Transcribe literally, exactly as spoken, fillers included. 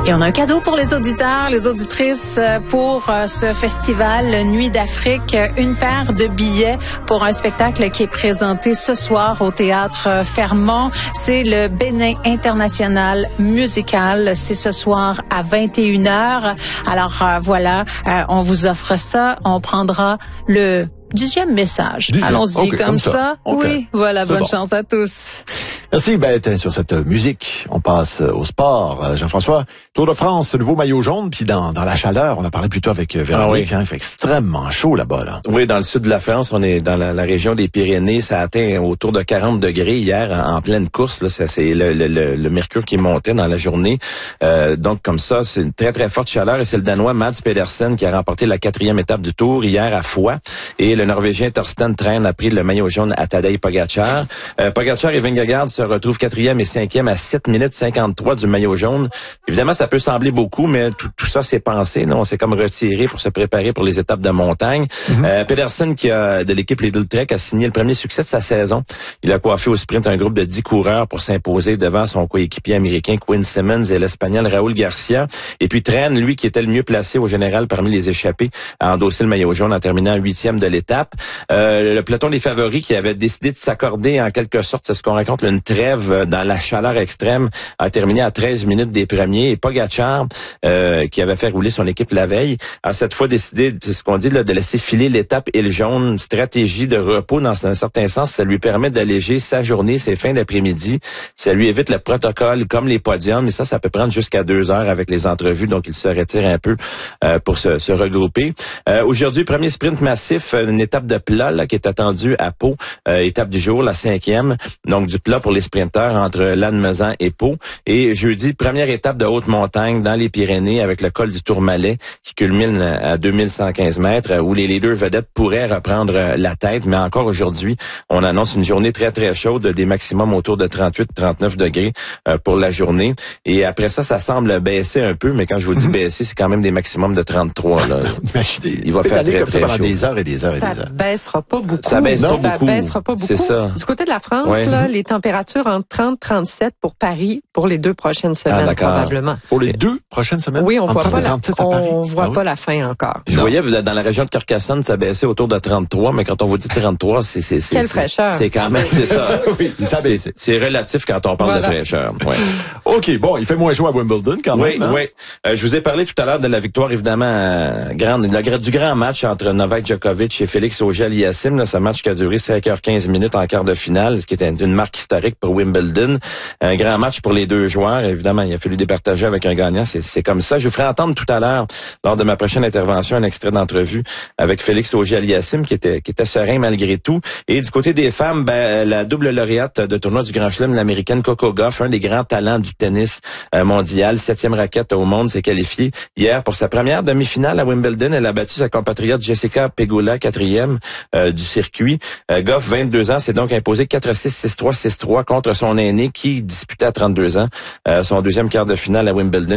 Et on a un cadeau pour les auditeurs, les auditrices pour ce festival Nuit d'Afrique. Une paire de billets pour un spectacle qui est présenté ce soir au Théâtre Fermont. C'est le Bénin International Musical. C'est ce soir à vingt et une heures. Alors euh, voilà, euh, on vous offre ça. On prendra le dixième message. Dixième. Allons-y okay, comme, comme ça. ça. Okay. Oui, voilà, C'est bonne bon. chance à tous. Merci. Ben, sur cette musique, on passe au sport. Jean-François, Tour de France, nouveau maillot jaune, puis dans, dans la chaleur, on a parlé plutôt avec Véronique, ah oui. hein, il fait extrêmement chaud là-bas. Là. Oui, dans le sud de la France, on est dans la, la région des Pyrénées, ça a atteint autour de quarante degrés hier en, en pleine course. Là, ça, c'est le, le, le, le mercure qui montait dans la journée. Euh, donc comme ça, c'est une très très forte chaleur et c'est le Danois Mads Pedersen qui a remporté la quatrième étape du Tour hier à Foix et le Norvégien Torsten Tren a pris le maillot jaune à Tadej Pogacar. Euh, Pogacar et Vingegaard se retrouvent quatrième et cinquième à sept minutes cinquante-trois du maillot jaune. Évidemment, ça peut sembler beaucoup, mais tout, tout ça, c'est pensé. Là. On s'est comme retiré pour se préparer pour les étapes de montagne. Mm-hmm. Euh, Pedersen, qui a de l'équipe Lidl Trek, a signé le premier succès de sa saison. Il a coiffé au sprint un groupe de dix coureurs pour s'imposer devant son coéquipier américain Quinn Simmons et l'Espagnol Raúl Garcia. Et puis Tren, lui, qui était le mieux placé au général parmi les échappés, a endossé le maillot jaune en terminant huitième de l'étape. Euh, le peloton des favoris qui avait décidé de s'accorder en quelque sorte, c'est ce qu'on raconte, une trêve dans la chaleur extrême, a terminé à treize minutes des premiers. Et Pogacar, euh, qui avait fait rouler son équipe la veille, a cette fois décidé, c'est ce qu'on dit, là, de laisser filer l'étape et le jaune. Stratégie de repos dans un certain sens, ça lui permet d'alléger sa journée, ses fins d'après-midi. Ça lui évite le protocole comme les podiums. Et ça, ça peut prendre jusqu'à deux heures avec les entrevues. Donc, il se retire un peu euh, pour se, se regrouper. Euh, aujourd'hui, premier sprint massif, une étape de plat là, qui est attendue à Pau. Euh, étape du jour, la cinquième. Donc, du plat pour les sprinteurs entre Lannemezan et Pau. Et jeudi, première étape de haute montagne dans les Pyrénées avec le col du Tourmalet qui culmine à deux mille cent quinze mètres où les leaders vedettes pourraient reprendre la tête. Mais encore aujourd'hui, on annonce une journée très, très chaude, des maximums autour de trente-huit à trente-neuf degrés euh, pour la journée. Et après ça, ça semble baisser un peu. Mais quand je vous dis mm-hmm. baisser, c'est quand même des maximums de trente-trois. Là. Il va faire très, très chaud. Des heures et des heures et ça des heures. baissera pas beaucoup. Ça baisse non, pas ça beaucoup. baissera pas beaucoup. C'est ça. Du côté de la France, ouais. là, les températures entre trente et trente-sept pour Paris pour les deux prochaines semaines, ah, probablement. Pour les deux prochaines semaines? Oui, on voit pas la, on voit ah, pas oui. la fin encore. Je non. voyais dans la région de Carcassonne, ça baissait autour de trente-trois, mais quand on vous dit trente-trois, c'est c'est c'est quelle fraîcheur. C'est quand même c'est ça. oui, ça baisse. C'est relatif quand on parle voilà. de fraîcheur. Ouais. OK, bon, il fait moins chaud à Wimbledon quand même. Oui, hein? oui. Euh, je vous ai parlé tout à l'heure de la victoire évidemment euh, grande la, du grand match entre Novak Djokovic et Félix Auger-Aliassime, ce match qui a duré cinq heures quinze minutes en quart de finale, ce qui était une marque historique pour Wimbledon. Un grand match pour les deux joueurs. Évidemment, il a fallu départager avec un gagnant. C'est, c'est comme ça. Je vous ferai entendre tout à l'heure, lors de ma prochaine intervention, un extrait d'entrevue avec Félix Auger-Aliassime, qui était, qui était serein malgré tout. Et du côté des femmes, ben, la double lauréate de tournoi du Grand Chelem, l'américaine Coco Gauff, un des grands talents du tennis euh, mondial, septième raquette au monde, s'est qualifiée hier pour sa première demi-finale à Wimbledon. Elle a battu sa compatriote Jessica Pegula, quatrième euh, du circuit. Euh, Gauff, vingt-deux ans, s'est donc imposé quatre six, six trois, six trois contre son aîné qui disputait à trente-deux ans euh, son deuxième quart de finale à Wimbledon.